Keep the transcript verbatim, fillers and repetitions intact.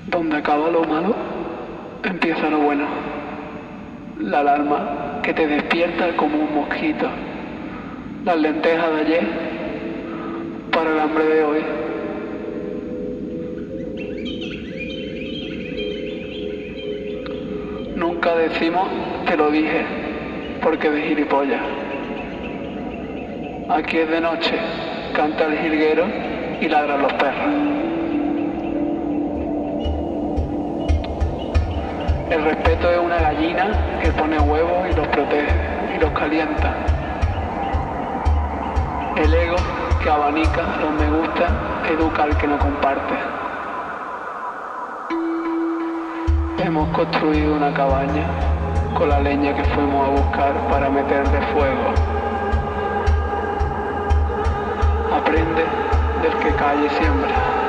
Donde acaba lo malo, empieza lo bueno. La alarma que te despierta como un mosquito. Las lentejas de ayer para el hambre de hoy. Nunca decimos te lo dije, porque de gilipollas. Aquí es de noche, canta el jilguero y ladran los perros. El respeto es una gallina que pone huevos y los protege y los calienta. El ego que abanica los me gusta, educa al que no comparte. Hemos construido una cabaña con la leña que fuimos a buscar para meterle fuego. Aprende del que calle siembra.